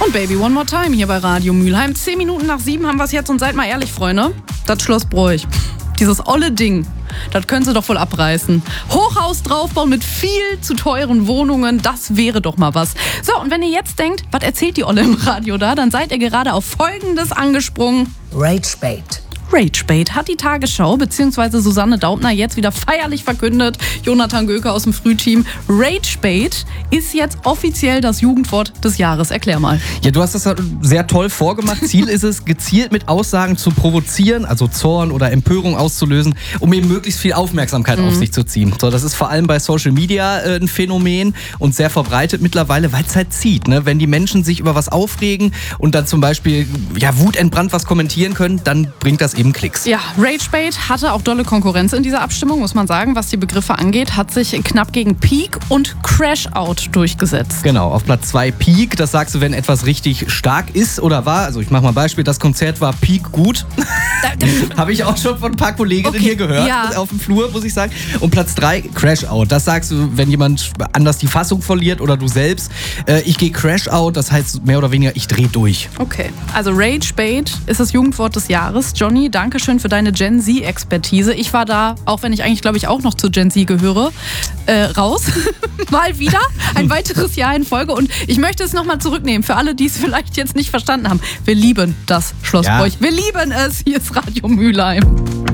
Und Baby One More Time hier bei Radio Mülheim. 10 Minuten nach 7 haben wir es jetzt und seid mal ehrlich, Freunde. Das Schloss Broich, dieses olle Ding, das können sie doch wohl abreißen. Hochhaus draufbauen mit viel zu teuren Wohnungen, das wäre doch mal was. So, und wenn ihr jetzt denkt, was erzählt die Olle im Radio da, dann seid ihr gerade auf Folgendes angesprungen. Ragebait. Ragebait hat die Tagesschau bzw. Susanne Daubner jetzt wieder feierlich verkündet. Jonathan Göke aus dem Frühteam. Ragebait ist jetzt offiziell das Jugendwort des Jahres. Erklär mal. Ja, du hast das sehr toll vorgemacht. Ziel ist es, gezielt mit Aussagen zu provozieren, also Zorn oder Empörung auszulösen, um eben möglichst viel Aufmerksamkeit auf sich zu ziehen. So, das ist vor allem bei Social Media ein Phänomen und sehr verbreitet mittlerweile, weil es halt zieht. Ne? Wenn die Menschen sich über was aufregen und dann zum Beispiel wutentbrannt was kommentieren können, dann bringt das eben Klicks. Ja, Ragebait hatte auch dolle Konkurrenz in dieser Abstimmung, muss man sagen. Was die Begriffe angeht, hat sich knapp gegen Peak und Crash-Out durchgesetzt. Genau, auf Platz 2 Peak. Das sagst du, wenn etwas richtig stark ist oder war. Also ich mache mal ein Beispiel. Das Konzert war Peak gut. Habe ich auch schon von ein paar Kolleginnen hier gehört. Ja. Auf dem Flur, muss ich sagen. Und Platz 3 Crash-Out. Das sagst du, wenn jemand anders die Fassung verliert oder du selbst. Ich gehe Crash-Out, das heißt mehr oder weniger, ich drehe durch. Okay, also Ragebait ist das Jugendwort des Jahres. Johnny, danke schön für deine Gen Z-Expertise. Ich war da, auch wenn ich eigentlich, glaube ich, auch noch zu Gen Z gehöre, raus. Mal wieder. Ein weiteres Jahr in Folge. Und ich möchte es nochmal zurücknehmen. Für alle, die es vielleicht jetzt nicht verstanden haben. Wir lieben das Schloss Broich. Wir lieben es. Hier ist Radio Mülheim.